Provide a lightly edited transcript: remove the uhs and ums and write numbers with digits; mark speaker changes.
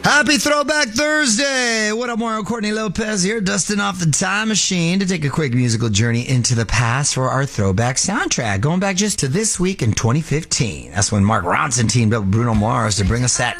Speaker 1: Happy Throwback Thursday! What up, Mario? Courtney Lopez here, dusting off the time machine to take a quick musical journey into the past for our throwback soundtrack, going back just to this week in 2015. That's when Mark Ronson teamed up with Bruno Mars to bring us that